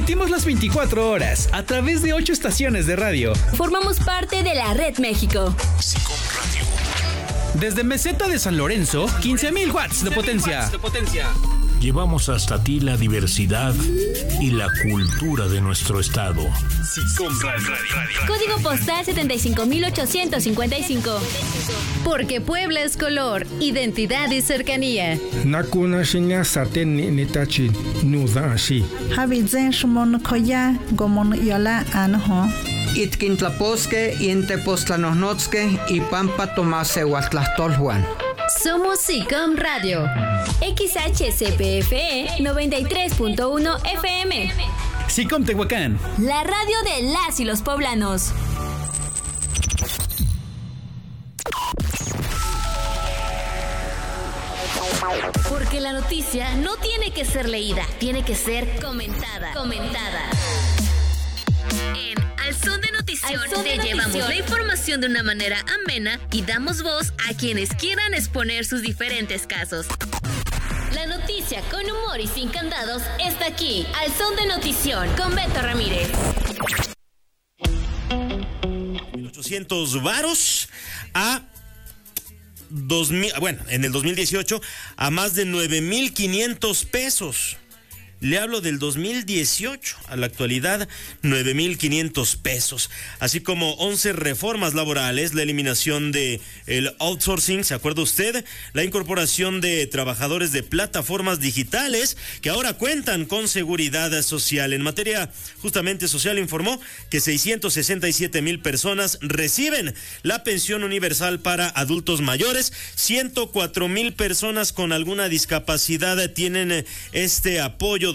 transmitimos las 24 horas a través de 8 estaciones de radio. Formamos parte de la Red México. SICOM Radio. Desde Meseta de San Lorenzo, 15,000 watts de potencia. Llevamos hasta ti la diversidad y la cultura de nuestro estado. SICOM Radio. Código postal 75,855. Porque Puebla es color, identidad y cercanía. Nakuna shinya saten nitachi nuda ashi. Habizen shumon koya gomon yola anho. Itkintlaposque, Intepostlanosnotzque y Pampa Tomase Huatlastolhuan. Somos SICOM Radio. XHCPFE 93.1 FM. SICOM Tehuacán. La radio de las y los poblanos. Porque la noticia no tiene que ser leída, tiene que ser comentada. En Al Son de Notición te llevamos la información de una manera amena y damos voz a quienes quieran exponer sus diferentes casos. La noticia con humor y sin candados está aquí. Al Son de Notición con Beto Ramírez. 1,800 varos a 2000, bueno, en el 2018 a más de 9,500 pesos. Le hablo del 2018, a la actualidad 9,500 pesos, así como 11 reformas laborales, la eliminación de el outsourcing, ¿se acuerda usted? La incorporación de trabajadores de plataformas digitales que ahora cuentan con seguridad social. En materia justamente social informó que 667,000 personas reciben la pensión universal para adultos mayores, 104,000 personas con alguna discapacidad tienen este apoyo,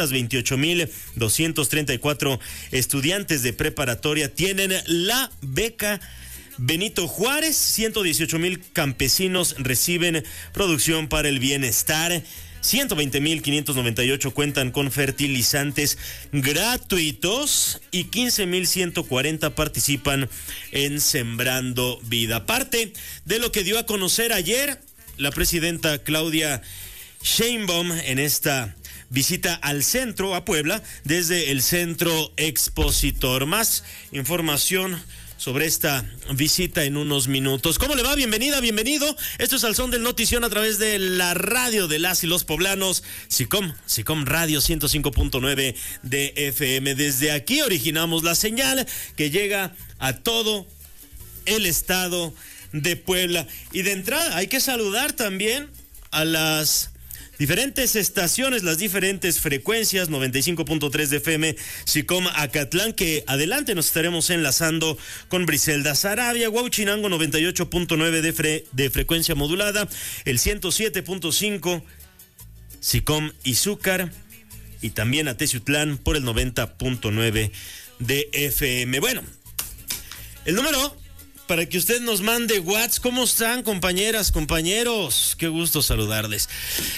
228,234 estudiantes de preparatoria tienen la beca Benito Juárez, 118,000 campesinos reciben producción para el bienestar, 120,598 cuentan con fertilizantes gratuitos y 15,140 participan en Sembrando Vida. Parte de lo que dio a conocer ayer la presidenta Claudia Sheinbaum en esta visita al centro, a Puebla, desde el Centro Expositor. Más información sobre esta visita en unos minutos. ¿Cómo le va? Bienvenida, bienvenido. Esto es Al Son del Notición a través de la radio de las y los poblanos, SICOM Radio 105.9 de FM. Desde aquí originamos la señal que llega a todo el estado de Puebla. Y de entrada hay que saludar también a las diferentes estaciones, las diferentes frecuencias, 95.3 de FM, SICOM Acatlán, que adelante nos estaremos enlazando con Briselda Sarabia, Huauchinango 98.9 de frecuencia modulada, el 107.5 SICOM Izúcar y también a Teciutlán por el 90.9 de FM. Bueno, el número para que usted nos mande WhatsApp. ¿Cómo están, compañeras, compañeros? Qué gusto saludarles.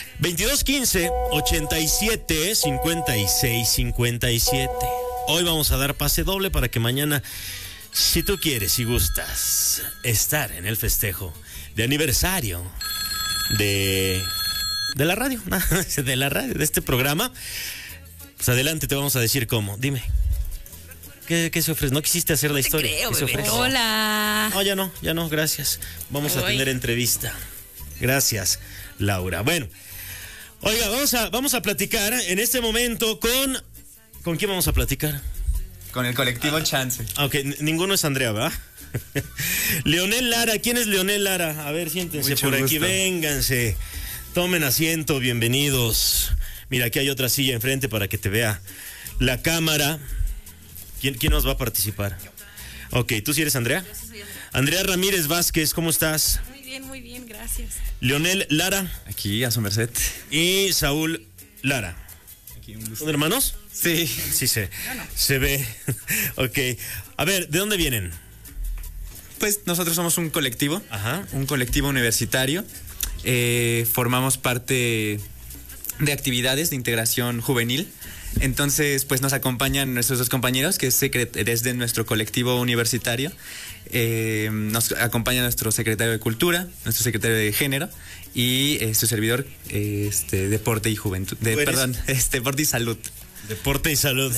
2215-87-56-57. Hoy vamos a dar pase doble para que mañana, si tú quieres y gustas estar en el festejo de aniversario de la radio, de este programa, pues adelante, te vamos a decir cómo. Dime. ¿Qué se ofrece? ¿No quisiste hacer la historia? Creo, ¿Qué se ofrece? Hola. No, ya no, gracias. Vamos a tener entrevista. Gracias, Laura. Bueno, oiga, vamos a platicar en este momento ¿con quién vamos a platicar? Con el colectivo Chance. Ok, ninguno es Andrea, ¿verdad? Leonel Lara, ¿quién es Leonel Lara? A ver, siéntense Mucho por aquí, gusto. Vénganse, tomen asiento, bienvenidos. Mira, aquí hay otra silla enfrente para que te vea la cámara. ¿Quién nos va a participar? Ok, ¿tú sí eres Andrea? Yo sí soy Andrea Ramírez Vázquez, ¿cómo estás? Muy bien, gracias. Leonel Lara. Aquí, a su merced. Y Saúl Lara. Aquí, un gusto. ¿Son hermanos? Sí. Sí, se ve. Ok. A ver, ¿de dónde vienen? Pues nosotros somos un colectivo. Ajá. Un colectivo universitario. Formamos parte de actividades de integración juvenil. Entonces, pues nos acompañan nuestros dos compañeros, que es desde nuestro colectivo universitario. Nos acompaña nuestro secretario de Cultura, nuestro secretario de Género y su servidor, Deporte y Juventud. Deporte y Salud. Deporte y Salud.